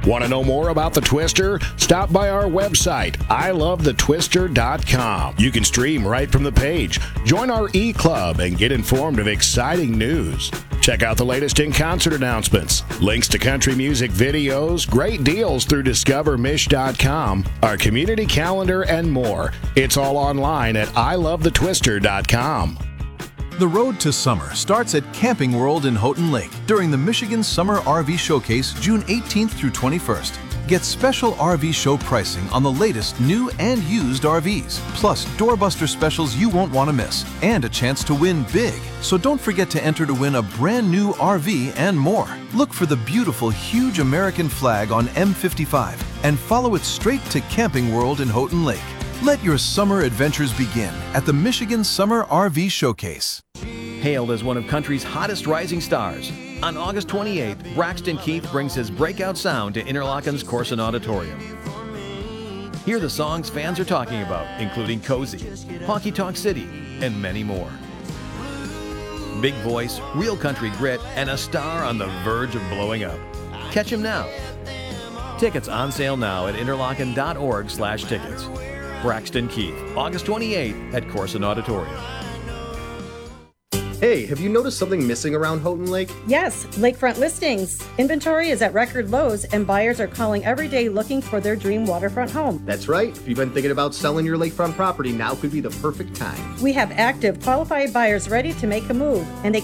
Want to know more about the Twister? Stop by our website, ilovethetwister.com. You can stream right from the page. Join our e-club and get informed of exciting news. Check out the latest in-concert announcements, links to country music videos, great deals through discovermish.com, our community calendar, and more. It's all online at ilovethetwister.com. The road to summer starts at Camping World in Houghton Lake during the Michigan Summer RV Showcase June 18th through 21st. Get special RV show pricing on the latest new and used RVs, plus doorbuster specials you won't want to miss, and a chance to win big. So don't forget to enter to win a brand new RV and more. Look for the beautiful huge American flag on M55 and follow it straight to Camping World in Houghton Lake. Let your summer adventures begin at the Michigan Summer RV Showcase. Hailed as one of country's hottest rising stars, on August 28th, Braxton Keith brings his breakout sound to Interlochen's Corson Auditorium. Hear the songs fans are talking about, including Cozy, Honky Tonk City, and many more. Big voice, real country grit, and a star on the verge of blowing up. Catch him now. Tickets on sale now at interlochen.org/tickets. Braxton Keith, August 28th at Corson Auditorium. Hey, have you noticed something missing around Houghton Lake? Yes, lakefront listings. Inventory is at record lows and buyers are calling every day looking for their dream waterfront home. That's right. If you've been thinking about selling your lakefront property, now could be the perfect time. We have active, qualified buyers ready to make a move, and they